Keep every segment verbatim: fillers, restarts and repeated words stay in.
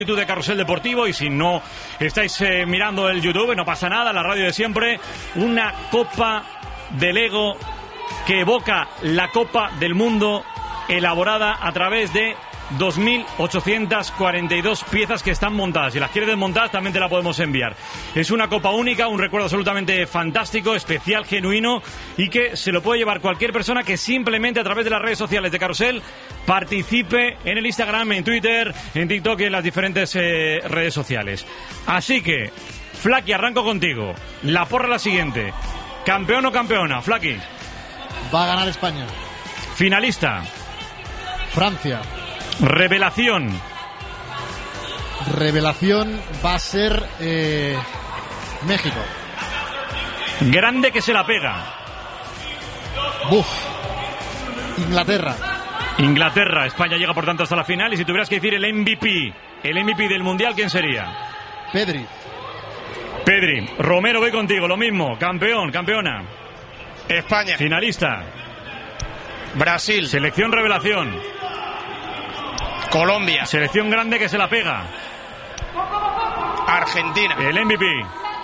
YouTube de Carrusel Deportivo, y si no estáis eh, mirando el YouTube, no pasa nada, la radio de siempre. Una copa de Lego que evoca la Copa del Mundo, elaborada a través de dos mil ochocientas cuarenta y dos piezas que están montadas. Si las quieres desmontar, también te la podemos enviar. Es una copa única, un recuerdo absolutamente fantástico, especial, genuino, y que se lo puede llevar cualquier persona que simplemente a través de las redes sociales de Carrusel participe en el Instagram, en Twitter, en TikTok y en las diferentes eh, redes sociales. Así que, Flaky, arranco contigo. La porra la siguiente. ¿Campeón o campeona, Flaky? Va a ganar España. Finalista. Francia. Revelación. Revelación va a ser eh, México. Grande que se la pega. Buf. Inglaterra. Inglaterra. España llega por tanto hasta la final. Y si tuvieras que decir el M V P, el M V P del Mundial, ¿quién sería? Pedri. Pedri. Romero, voy contigo, lo mismo. Campeón, campeona. España. Finalista. Brasil. Selección revelación. Colombia. Selección grande que se la pega. Argentina. El M V P.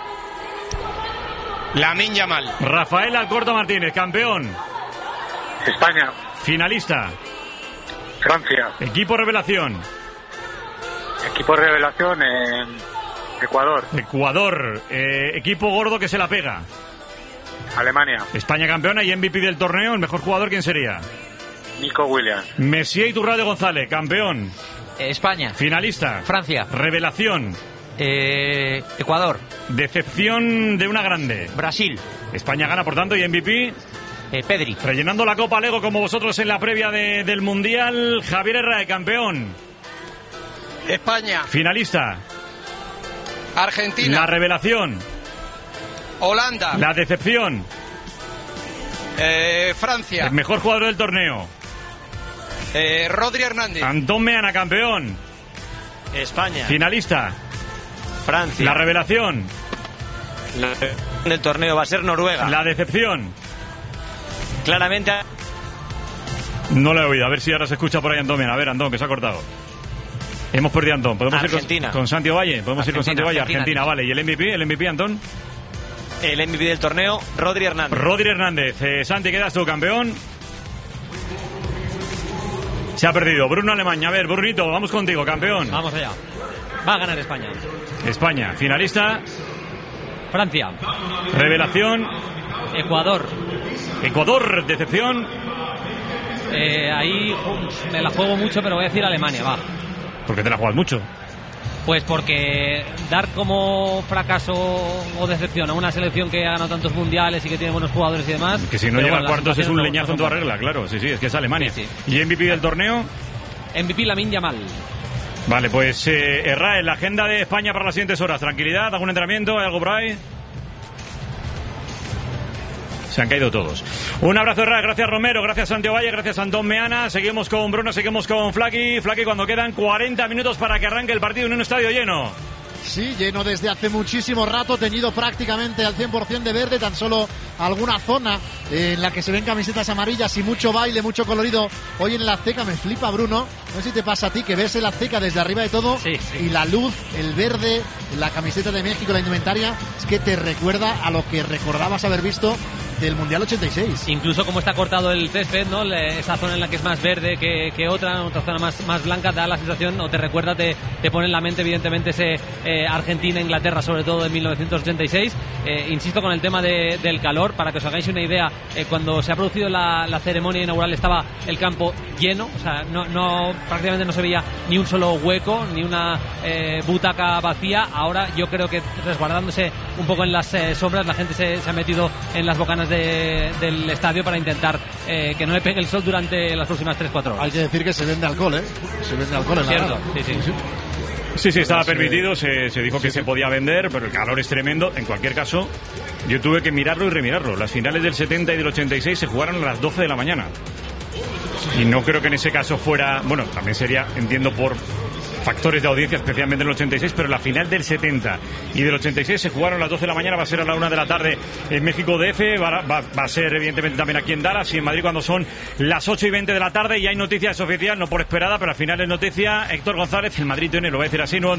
Lamine Yamal. Rafael Alcorta Martínez, campeón. España. Finalista. Francia. Equipo revelación. Equipo revelación en Ecuador. Ecuador. Eh, equipo gordo que se la pega. Alemania. España campeona y M V P del torneo. ¿El mejor jugador quién sería? Nico Williams. Messier Iturralde González, campeón. Eh, España. Finalista. Francia. Revelación. Eh, Ecuador. Decepción de una grande. Brasil. España gana, por tanto, y M V P. Eh, Pedri. Rellenando la Copa Lego como vosotros en la previa de, del Mundial. Javier Herrera, campeón. España. Finalista. Argentina. La revelación. Holanda. La decepción. Eh, Francia. El mejor jugador del torneo. Eh, Rodri Hernández. Antón Meana, campeón. España. Finalista. Francia. La revelación. La del torneo va a ser Noruega. La decepción. Claramente. No lo he oído. A ver si ahora se escucha por ahí Antón Meana. A ver, Antón, que se ha cortado. Hemos perdido a Antón. ¿Podemos Argentina. ir con, con Santi Valle? ¿Podemos Argentina, ir con Santi Valle? Argentina, Argentina, vale. ¿Y el M V P? ¿El M V P, Antón? El M V P del torneo, Rodri Hernández. Rodri Hernández. Eh, Santi, quedas tú, campeón. Se ha perdido. Bruno Alemania. A ver, Brunito, vamos contigo, campeón. Vamos allá. Va a ganar España. España. Finalista. Francia. Revelación. Ecuador. Ecuador. Decepción. Eh, ahí uf, me la juego mucho, pero voy a decir Alemania, va. ¿Por qué te la juegas mucho? Pues porque dar como fracaso o decepción a una selección que ha ganado tantos mundiales y que tiene buenos jugadores y demás. Que si no pero llega bueno, a cuartos es un no, leñazo no, en toda regla, claro. Sí, sí, es que es Alemania. Sí, ¿Y M V P del torneo? M V P Lamine Yamal. Vale, pues eh, Erra, en la agenda de España para las siguientes horas. Tranquilidad, algún entrenamiento, ¿hay algo por ahí? Se han caído todos. Un abrazo, Erra, gracias Romero, gracias Santiago Valle, gracias Antón Meana. Seguimos con Bruno, seguimos con Flaky. Flaky, cuando quedan cuarenta minutos para que arranque el partido en un estadio lleno. Sí, lleno desde hace muchísimo rato, teñido prácticamente al cien por ciento de verde, tan solo alguna zona en la que se ven camisetas amarillas y mucho baile, mucho colorido. Hoy en la Azteca me flipa, Bruno, no sé si te pasa a ti, que ves el Azteca desde arriba de todo, sí, sí. Y la luz, el verde, la camiseta de México, la indumentaria, es que te recuerda a lo que recordabas haber visto del Mundial ochenta y seis. Incluso como está cortado el césped, ¿no? Esa zona en la que es más verde que, que otra, otra zona más, más blanca, da la sensación, o te recuerda, te, te pone en la mente evidentemente ese eh, Argentina-Inglaterra, sobre todo de mil novecientos ochenta y seis. Eh, insisto con el tema de, del calor, para que os hagáis una idea, eh, cuando se ha producido la, la ceremonia inaugural estaba el campo lleno, o sea, no, no prácticamente no se veía ni un solo hueco, ni una eh, butaca vacía. Ahora yo creo que resguardándose un poco en las eh, sombras, la gente se, se ha metido en las bocanas De, del estadio para intentar eh, que no le pegue el sol durante las próximas tres cuatro horas. Hay que decir que se vende alcohol, ¿eh? Se vende alcohol en la Cierto, grada. sí, sí. Sí, Sí, sí, estaba permitido, se, se dijo que se podía vender, pero el calor es tremendo. En cualquier caso, yo tuve que mirarlo y remirarlo. Las finales del setenta y del ochenta y seis se jugaron a las doce de la mañana. Y no creo que en ese caso fuera... Bueno, también sería, entiendo, por factores de audiencia, especialmente en el ochenta y seis, pero la final del setenta y del ochenta y seis se jugaron a las doce de la mañana, va a ser a la una de la tarde en México D F, va, va, va a ser evidentemente también aquí en Dallas y en Madrid cuando son las ocho y veinte de la tarde, y hay noticias oficiales, no por esperada, pero al final es noticia. Héctor González, el Madrid tiene, lo voy a decir así, no